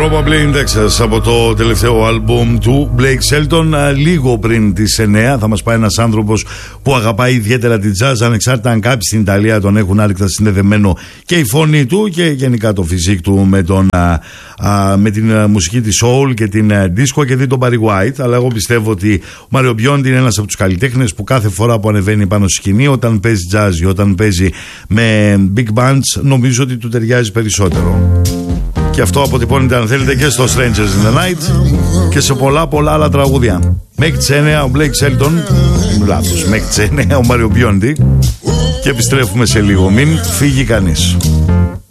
Probably in Texas από το τελευταίο άλμπουμ του Blake Shelton. Λίγο πριν τις 9 θα μας πάει ένας άνθρωπος που αγαπάει ιδιαίτερα τη jazz, ανεξάρτητα αν κάποιοι στην Ιταλία τον έχουν άρρηκτα συνδεδεμένο και η φωνή του και γενικά το φυσικ του με την μουσική της soul και την disco και δει τον Barry White. Αλλά εγώ πιστεύω ότι ο Μάριο Μπιόντι είναι ένας από τους καλλιτέχνες που κάθε φορά που ανεβαίνει πάνω στη σκηνή, όταν παίζει jazz ή όταν παίζει με big bands, νομίζω ότι του ταιριάζει περισσότερο. Και αυτό αποτυπώνεται, αν θέλετε, και στο Strangers in the Night και σε πολλά άλλα τραγούδια. Μέχρι τις 9 ο Blake Shelton, λάθος, μέχρι τις 9 ο Μάριο Μπιόντι. Και επιστρέφουμε σε λίγο, μην φύγει κανείς.